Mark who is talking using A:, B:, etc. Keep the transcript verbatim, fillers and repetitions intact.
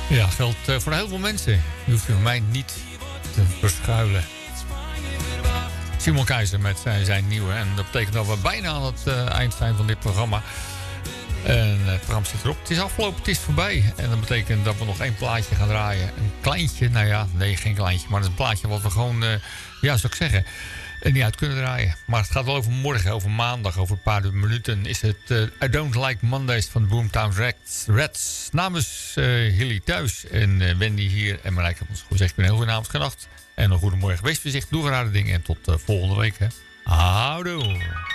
A: Ja, geldt uh, voor heel veel mensen. Je hoeft je voor mij niet te verschuilen. Simon Keizer met zijn, zijn nieuwe. En dat betekent dat we bijna aan het uh, eind zijn van dit programma. En uh, het programma zit erop. Het is afgelopen, het is voorbij. En dat betekent dat we nog één plaatje gaan draaien. Een kleintje, nou ja, nee, geen kleintje. Maar het is een plaatje wat we gewoon, uh, ja, zou ik zeggen, uh, niet uit kunnen draaien. Maar het gaat wel over morgen, over maandag, over een paar minuten. Is het uh, I Don't Like Mondays van de Boomtown Rats. Rats. Namens uh, Hilly thuis en uh, Wendy hier. En Marijke heeft ons gezegd, ik ben heel veel namens gedacht. En een goedemorgen, wees voorzichtig, doe rare dingen. En tot uh, volgende week, hè. Houdoe.